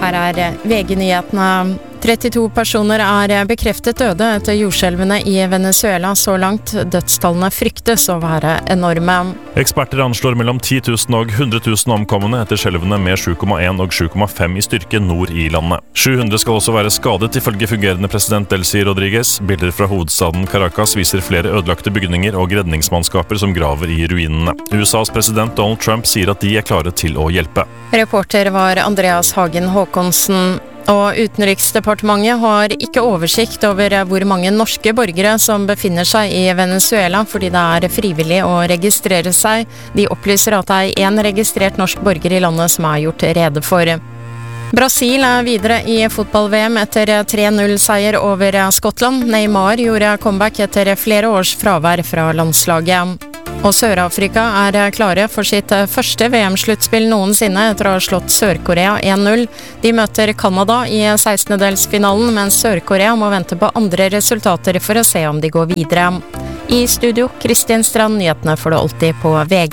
Her VG-nyhetene. 32 personer bekreftet døde etter jordskjelvene i Venezuela så langt. Dødstallene fryktes å være enorme. Eksperter anslår mellom 10 000 og 100 000 omkomne etter skjelvene med 7,1 og 7,5 i styrke nord i landet. 700 skal også være skadet ifølge fungerende president Delcy Rodriguez. Bilder fra hovedstaden Caracas viser flere ødelagte bygninger og redningsmannskaper som graver i ruinene. USAs president Donald Trump sier at de klare til å hjelpe. Reporter var Andreas Hagen Håkonsen. Og Utenriksdepartementet har ikke oversikt over hvor mange norske borgere som befinner seg i Venezuela, fordi det frivillig å registrere seg. De opplyser at det en registrert norsk borger i landet som gjort rede for. Brasil videre i fotball-VM etter 3-0-seier over Skottland. Neymar gjorde comeback etter flere års fravær fra landslaget. Og Sør-Afrika klare for sitt første VM-sluttspill noensinne etter å ha slått Sør-Korea 1-0. De møter Kanada i 16-delsfinalen, mens Sør-Korea må vente på andre resultater for å se om de går videre. I studio, Kristin Strand, nyhetene får du alltid på VG.